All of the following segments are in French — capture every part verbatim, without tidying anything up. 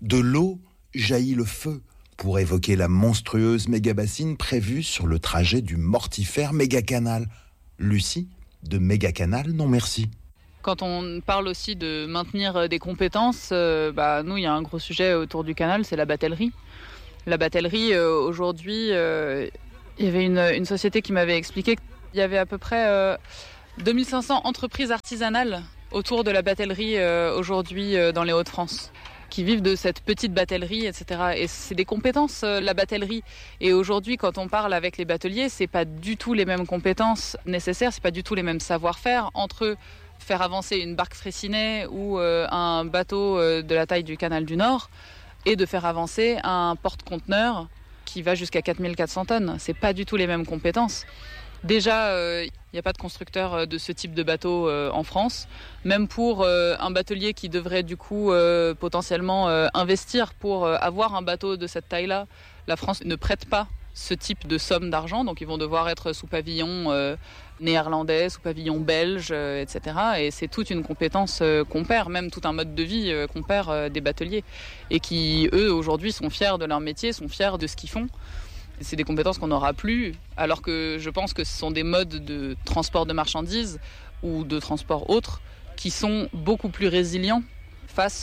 De l'eau jaillit le feu pour évoquer la monstrueuse méga-bassine prévue sur le trajet du mortifère méga-canal. Lucie, de méga-canal, non merci. Quand on parle aussi de maintenir des compétences, euh, bah, nous, il y a un gros sujet autour du canal, c'est la batellerie. La batellerie, euh, aujourd'hui, euh, il y avait une, une société qui m'avait expliqué qu'il y avait à peu près euh, deux mille cinq cents entreprises artisanales autour de la batellerie euh, aujourd'hui euh, dans les Hauts-de-France, qui vivent de cette petite batellerie, et cetera. Et c'est des compétences, euh, la batellerie. Et aujourd'hui, quand on parle avec les bateliers, c'est pas du tout les mêmes compétences nécessaires, c'est pas du tout les mêmes savoir-faire entre faire avancer une barque Freycinet ou euh, un bateau euh, de la taille du canal du Nord et de faire avancer un porte-conteneur qui va jusqu'à quatre mille quatre cents tonnes. C'est pas du tout les mêmes compétences. Déjà, il euh, n'y a pas de constructeur de ce type de bateau euh, en France. Même pour euh, un batelier qui devrait du coup euh, potentiellement euh, investir pour euh, avoir un bateau de cette taille-là, la France ne prête pas ce type de somme d'argent. Donc ils vont devoir être sous pavillon euh, néerlandais, sous pavillon belge, euh, et cetera. Et c'est toute une compétence euh, qu'on perd, même tout un mode de vie euh, qu'on perd euh, des bateliers. Et qui, eux, aujourd'hui, sont fiers de leur métier, sont fiers de ce qu'ils font. C'est des compétences qu'on n'aura plus, alors que je pense que ce sont des modes de transport de marchandises ou de transport autre qui sont beaucoup plus résilients face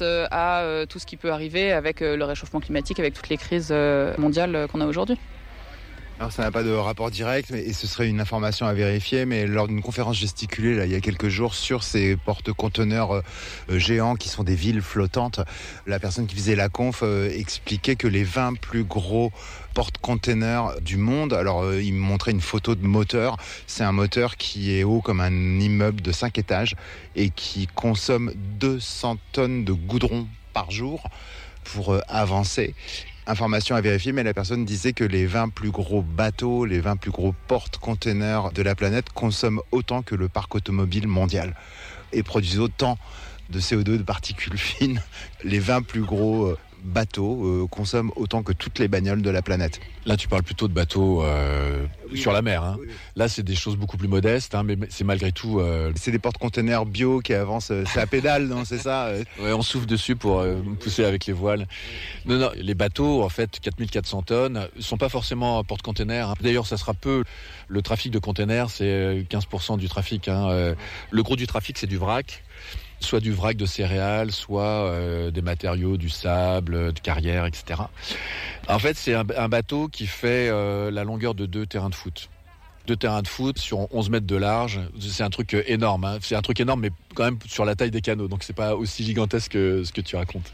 à tout ce qui peut arriver avec le réchauffement climatique, avec toutes les crises mondiales qu'on a aujourd'hui. Alors ça n'a pas de rapport direct et ce serait une information à vérifier, mais lors d'une conférence gesticulée là, il y a quelques jours sur ces porte-conteneurs euh, géants qui sont des villes flottantes, la personne qui faisait la conf euh, expliquait que les vingt plus gros porte-conteneurs du monde, alors euh, il me montrait une photo de moteur, c'est un moteur qui est haut comme un immeuble de cinq étages et qui consomme deux cents tonnes de goudron par jour pour euh, avancer. Information à vérifier, mais la personne disait que les vingt plus gros bateaux, les vingt plus gros porte-conteneurs de la planète consomment autant que le parc automobile mondial et produisent autant de C O deux, de particules fines. Les vingt plus gros bateaux euh, consomment autant que toutes les bagnoles de la planète. Là, tu parles plutôt de bateaux euh, oui, sur la mer. Hein. Oui, oui. Là, c'est des choses beaucoup plus modestes, hein, mais c'est malgré tout... Euh... C'est des porte-conteneurs bio qui avancent, c'est à pédale, non, c'est ça euh... Ouais, on souffle dessus pour euh, pousser avec les voiles. Non, non, les bateaux, en fait, quatre mille quatre cents tonnes, ne sont pas forcément porte-conteneurs. Hein. D'ailleurs, ça sera peu. Le trafic de conteneurs, c'est quinze pour cent du trafic. Hein. Euh, le gros du trafic, c'est du vrac. Soit du vrac de céréales, soit euh, des matériaux, du sable, de carrière, et cetera. En fait, c'est un, un bateau qui fait euh, la longueur de deux terrains de foot. Deux terrains de foot sur onze mètres de large. C'est un truc énorme. Hein. C'est un truc énorme, mais quand même sur la taille des canaux. Donc, c'est pas aussi gigantesque que ce que tu racontes.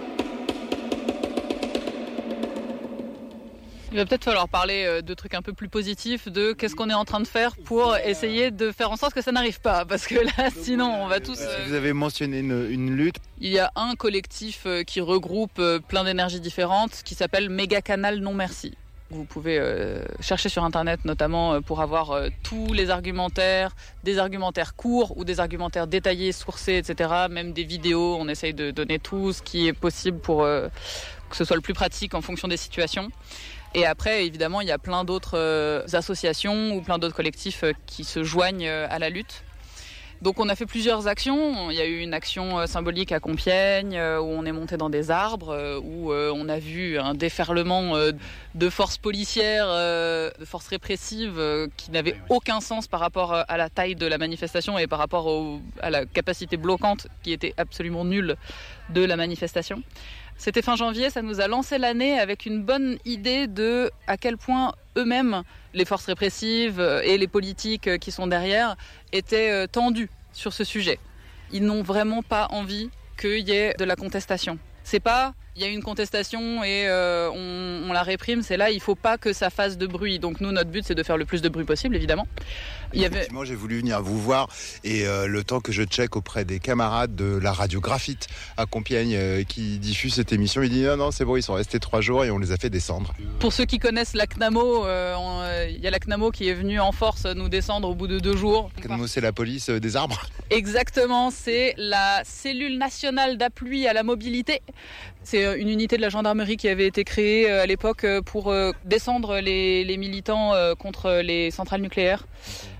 Il va peut-être falloir parler de trucs un peu plus positifs, de qu'est-ce qu'on est en train de faire pour essayer de faire en sorte que ça n'arrive pas. Parce que là, sinon, on va tous... Vous avez mentionné une, une lutte. Il y a un collectif qui regroupe plein d'énergies différentes qui s'appelle Méga-canal non merci. Vous pouvez euh, chercher sur Internet notamment pour avoir euh, tous les argumentaires, des argumentaires courts ou des argumentaires détaillés, sourcés, et cetera. Même des vidéos, on essaye de donner tout ce qui est possible pour euh, que ce soit le plus pratique en fonction des situations. Et après, évidemment, il y a plein d'autres euh, associations ou plein d'autres collectifs euh, qui se joignent euh, à la lutte. Donc on a fait plusieurs actions. Il y a eu une action euh, symbolique à Compiègne euh, où on est monté dans des arbres, euh, où euh, on a vu un déferlement euh, de forces policières, euh, de forces répressives euh, qui n'avaient aucun sens par rapport à la taille de la manifestation et par rapport au, à la capacité bloquante qui était absolument nulle de la manifestation. C'était fin janvier, ça nous a lancé l'année avec une bonne idée de à quel point eux-mêmes, les forces répressives et les politiques qui sont derrière, étaient tendus sur ce sujet. Ils n'ont vraiment pas envie qu'il y ait de la contestation. C'est pas, il y a une contestation et euh, on, on la réprime, c'est là, il faut pas que ça fasse de bruit. Donc nous, notre but, c'est de faire le plus de bruit possible, évidemment. Il y avait... Effectivement, j'ai voulu venir vous voir et euh, le temps que je check auprès des camarades de la radio Graphite à Compiègne euh, qui diffuse cette émission, il dit non, non, c'est bon, ils sont restés trois jours et on les a fait descendre. Pour ceux qui connaissent la C N A M O, il euh, y a la C N A M O qui est venue en force nous descendre au bout de deux jours. La C N A M O, c'est la police euh, des arbres. Exactement, c'est la cellule nationale d'appui à la mobilité. C'est une unité de la gendarmerie qui avait été créée à l'époque pour descendre les, les militants contre les centrales nucléaires.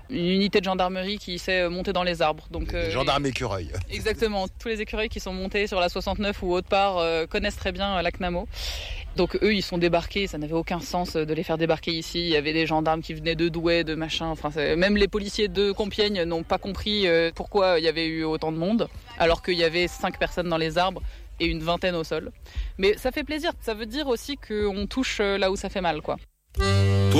une unité de gendarmerie qui s'est montée dans les arbres. Donc, euh, gendarmes écureuils. Exactement. Tous les écureuils qui sont montés sur la soixante-neuf ou autre part euh, connaissent très bien euh, Lac Namo. Donc eux, ils sont débarqués. Ça n'avait aucun sens de les faire débarquer ici. Il y avait des gendarmes qui venaient de Douai, de machin. Enfin, même les policiers de Compiègne n'ont pas compris euh, pourquoi il y avait eu autant de monde, alors qu'il y avait cinq personnes dans les arbres et une vingtaine au sol. Mais ça fait plaisir. Ça veut dire aussi qu'on touche là où ça fait mal, quoi.